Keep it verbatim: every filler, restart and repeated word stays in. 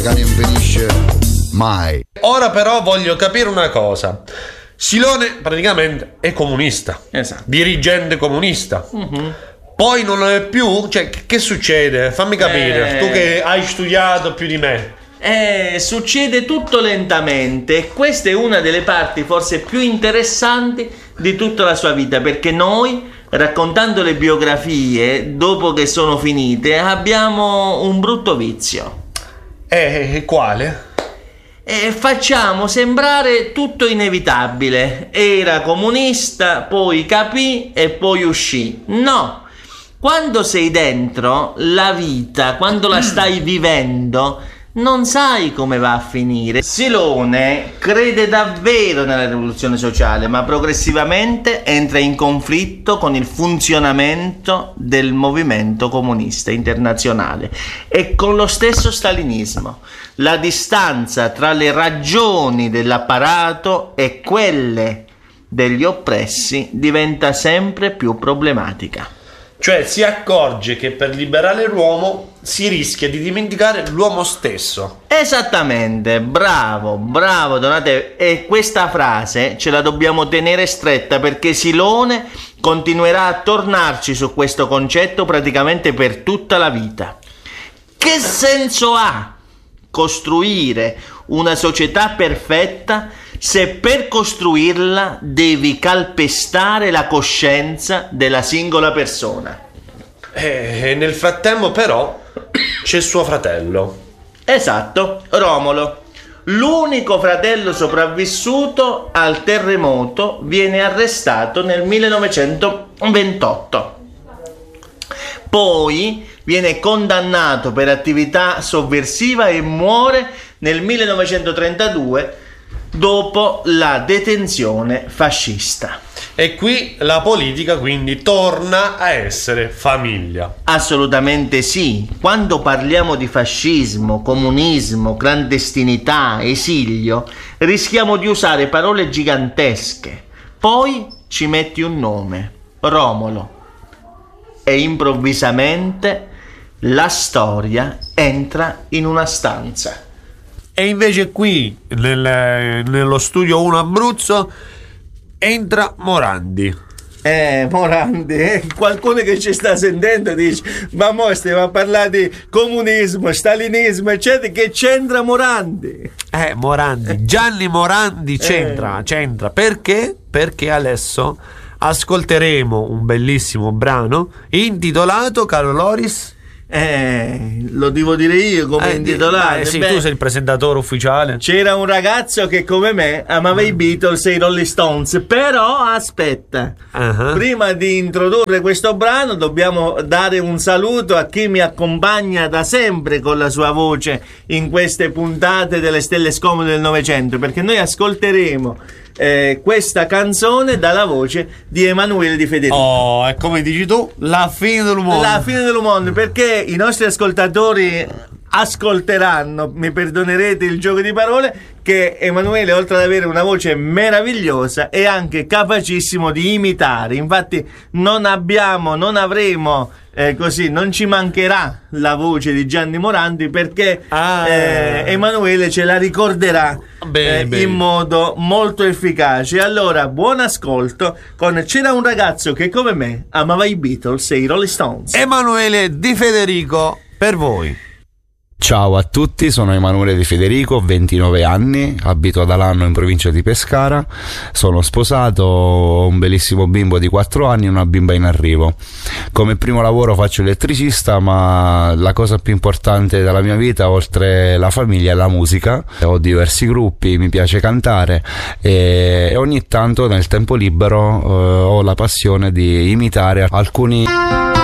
che non finisce mai. Ora però voglio capire una cosa. Silone praticamente è comunista, esatto, dirigente comunista. Uh-huh. Poi non lo è più? Cioè, che, che succede? Fammi capire, eh... tu che hai studiato più di me. Eh, succede tutto lentamente e questa è una delle parti forse più interessanti di tutta la sua vita, perché noi, raccontando le biografie dopo che sono finite, abbiamo un brutto vizio. Eh, quale? E facciamo sembrare tutto inevitabile. Era comunista, poi capì e poi uscì. No, quando sei dentro la vita, quando la stai vivendo, non sai come va a finire. Silone crede davvero nella rivoluzione sociale, ma progressivamente entra in conflitto con il funzionamento del movimento comunista internazionale e con lo stesso stalinismo. La distanza tra le ragioni dell'apparato e quelle degli oppressi diventa sempre più problematica. Cioè si accorge che per liberare l'uomo si rischia di dimenticare l'uomo stesso. Esattamente, bravo, bravo Donate. E questa frase ce la dobbiamo tenere stretta, perché Silone continuerà a tornarci su questo concetto praticamente per tutta la vita. Che senso ha costruire una società perfetta se per costruirla devi calpestare la coscienza della singola persona? E nel frattempo però c'è suo fratello. Esatto, Romolo. L'unico fratello sopravvissuto al terremoto viene arrestato nel millenovecentoventotto. Poi viene condannato per attività sovversiva e muore nel millenovecentotrentadue dopo la detenzione fascista. E qui la politica quindi torna a essere famiglia. Assolutamente sì. Quando parliamo di fascismo, comunismo, clandestinità, esilio, rischiamo di usare parole gigantesche. Poi ci metti un nome, Romolo, e improvvisamente la storia entra in una stanza. E invece qui nel, nello studio uno Abruzzo entra Morandi. Eh, Morandi, eh, qualcuno che ci sta sentendo dice: ma mo stiamo a parlare di comunismo, stalinismo, eccetera, che c'entra Morandi? Eh, Morandi, Gianni Morandi c'entra, eh. c'entra. Perché? Perché adesso ascolteremo un bellissimo brano intitolato, caro Loris, Eh, lo devo dire io come eh, intitolato. Eh, sì, Beh, tu sei il presentatore ufficiale. c'era un ragazzo che come me amava mm. i Beatles e i Rolling Stones. Però aspetta, uh-huh. prima di introdurre questo brano dobbiamo dare un saluto a chi mi accompagna da sempre con la sua voce in queste puntate delle Stelle Scomode del Novecento, perché noi ascolteremo Eh, questa canzone dalla voce di Emanuele Di Federico. Oh, è come dici tu, la fine del mondo. La fine del mondo, perché i nostri ascoltatori ascolteranno, mi perdonerete il gioco di parole, che Emanuele, oltre ad avere una voce meravigliosa, è anche capacissimo di imitare. Infatti non abbiamo, non avremo eh, così, non ci mancherà la voce di Gianni Morandi, perché ah. eh, Emanuele ce la ricorderà bene, eh, bene. in modo molto efficace. Allora, buon ascolto con C'era un ragazzo che come me amava i Beatles e i Rolling Stones. Emanuele Di Federico per voi. Ciao a tutti, sono Emanuele Di Federico, ventinove anni, abito ad Alanno in provincia di Pescara, sono sposato, ho un bellissimo bimbo di quattro anni e una bimba in arrivo. Come primo lavoro faccio elettricista, ma la cosa più importante della mia vita, oltre la famiglia, è la musica. Ho diversi gruppi, mi piace cantare e ogni tanto nel tempo libero eh, ho la passione di imitare alcuni